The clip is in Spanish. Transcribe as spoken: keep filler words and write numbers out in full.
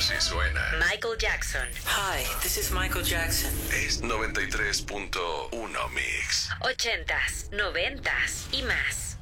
Así suena Michael Jackson. Hi, this is Michael Jackson. Es noventa y tres punto uno Mix. Ochentas, noventas y más.